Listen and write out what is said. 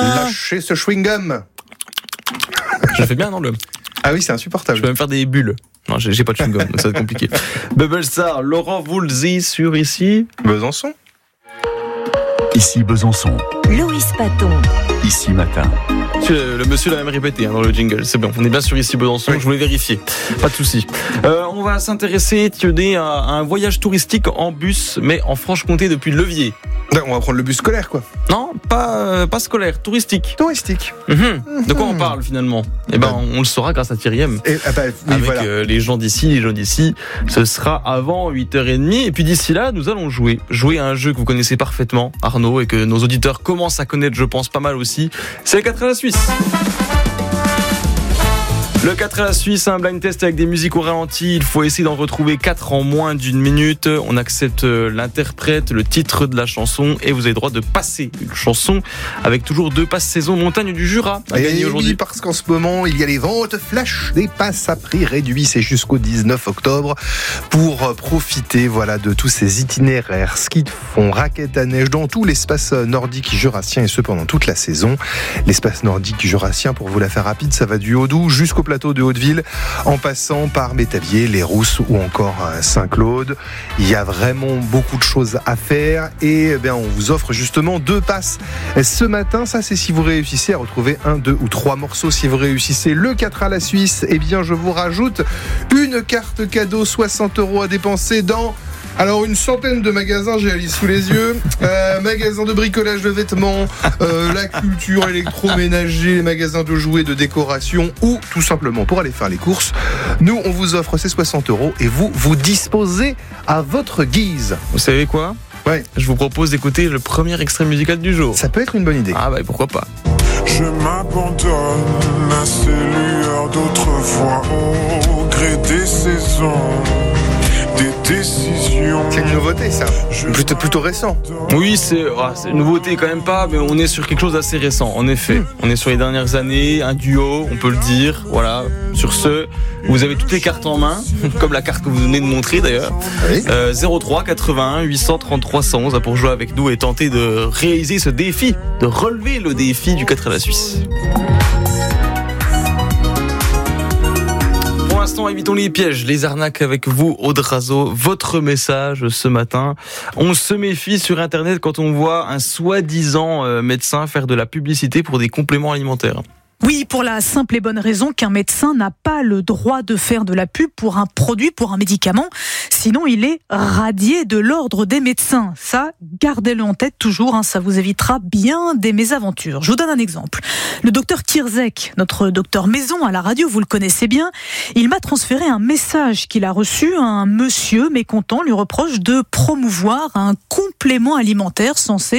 Lâchez ce chewing-gum. Je fais bien, non, le... Ah oui, c'est insupportable. Je peux même faire des bulles. Non, j'ai pas de chewing-gum, donc ça va être compliqué. Bubble Star, Laurent Voulzy sur ici Besançon. Ici Besançon. Loïs Paton. Ici Matin. Le monsieur l'a même répété dans le jingle, c'est bon, on est bien sur ici Besançon, oui. Je voulais vérifier, pas de souci. On va s'intéresser à un voyage touristique en bus, mais en Franche-Comté depuis Levier. On va prendre le bus scolaire, quoi. Non, pas scolaire, touristique. Touristique. De quoi on parle finalement ? Eh ben, on le saura grâce à Thierry M. Oui, avec voilà. les gens d'ici, ce sera avant 8h30. Et puis d'ici là, nous allons jouer à un jeu que vous connaissez parfaitement, Arnaud, et que nos auditeurs commencent à connaître, je pense, pas mal aussi. C'est le 4 à la Suisse. Le 4 à la Suisse, un blind test avec des musiques au ralenti. Il faut essayer d'en retrouver 4 en moins d'une minute. On accepte l'interprète, le titre de la chanson et vous avez le droit de passer une chanson avec toujours 2 passes saison montagne du Jura à gagner aujourd'hui. Oui, parce qu'en ce moment, il y a les ventes flash des passes à prix réduit. C'est jusqu'au 19 octobre pour profiter de tous ces itinéraires ski de fond, raquettes à neige dans tout l'espace nordique jurassien et ce pendant toute la saison. L'espace nordique jurassien, pour vous la faire rapide, ça va du Haut-Doubs jusqu'au plateau de Hauteville, en passant par Métavier, les Rousses ou encore Saint-Claude. Il y a vraiment beaucoup de choses à faire et on vous offre justement 2 passes ce matin. Ça, c'est si vous réussissez à retrouver 1, 2 ou 3 morceaux. Si vous réussissez le 4 à la Suisse, je vous rajoute une carte cadeau 60 € à dépenser dans... Alors, une centaine de magasins, j'ai la liste sous les yeux. Magasins de bricolage de vêtements, la culture, électroménager, les magasins de jouets, de décoration ou tout simplement pour aller faire les courses. Nous, on vous offre ces 60 € et vous disposez à votre guise. Vous savez quoi ? Ouais. Je vous propose d'écouter le premier extrait musical du jour. Ça peut être une bonne idée. Ah pourquoi pas. Je m'abandonne à ces lueurs d'autrefois au gré des saisons. Des décisions. C'est une nouveauté, ça. Plutôt récent. Oui, c'est une nouveauté quand même pas, mais on est sur quelque chose d'assez récent. En effet, on est sur les dernières années, un duo, on peut le dire. Voilà. Sur ce, vous avez toutes les cartes en main, comme la carte que vous venez de montrer d'ailleurs. Oui. 03 81 833 111 pour jouer avec nous et tenter de réaliser ce défi, de relever le défi du 4 à la Suisse. Pour l'instant, évitons les pièges, les arnaques avec vous, Aude Razo. Votre message ce matin. On se méfie sur Internet quand on voit un soi-disant médecin faire de la publicité pour des compléments alimentaires. Oui, pour la simple et bonne raison qu'un médecin n'a pas le droit de faire de la pub pour un produit, pour un médicament. Sinon, il est radié de l'ordre des médecins. Ça, gardez-le en tête toujours, ça vous évitera bien des mésaventures. Je vous donne un exemple. Le docteur Kirzek, notre docteur maison à la radio, vous le connaissez bien, il m'a transféré un message qu'il a reçu. Un monsieur mécontent lui reproche de promouvoir un complément alimentaire censé